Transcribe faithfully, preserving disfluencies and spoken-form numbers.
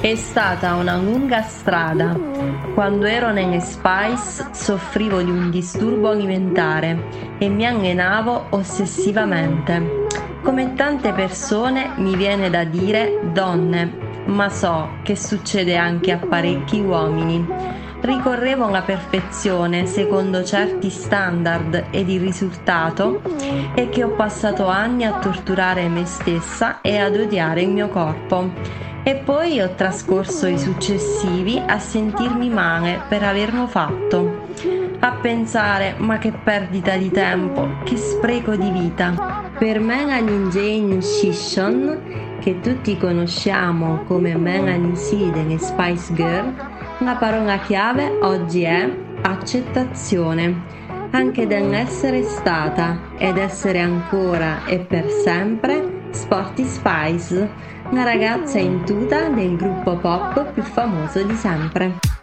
È stata una lunga strada. Quando ero nelle Spice soffrivo di un disturbo alimentare e mi allenavo ossessivamente. Come tante persone mi viene da dire donne, ma so che succede anche a parecchi uomini. Ricorrevo alla perfezione secondo certi standard ed il risultato è che ho passato anni a torturare me stessa e ad odiare il mio corpo. E poi ho trascorso i successivi a sentirmi male per averlo fatto, a pensare ma che perdita di tempo, che spreco di vita. Per Melanie Jane Shishon, che tutti conosciamo come Melanie C delle Spice Girl, la parola chiave oggi è accettazione, anche dell'essere stata ed essere ancora e per sempre Sporty Spice, la ragazza in tuta del gruppo pop più famoso di sempre.